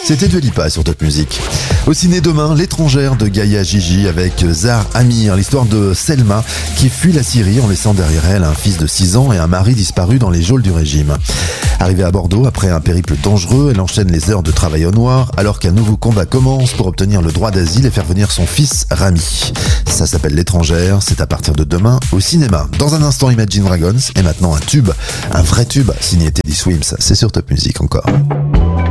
C'était Dua Lipa sur Top Music. Au ciné demain, L'étrangère de Gaïa Gigi avec Zahar Amir, l'histoire de Selma qui fuit la Syrie en laissant derrière elle un fils de 6 ans et un mari disparu dans les geôles du régime. Arrivée à Bordeaux, après un périple dangereux, elle enchaîne les heures de travail au noir alors qu'un nouveau combat commence pour obtenir le droit d'asile et faire venir son fils Rami. Ça s'appelle L'étrangère, c'est à partir de demain au cinéma. Dans un instant, Imagine Dragons et maintenant un tube, un vrai tube signé Teddy Swims. C'est sur Top Music encore.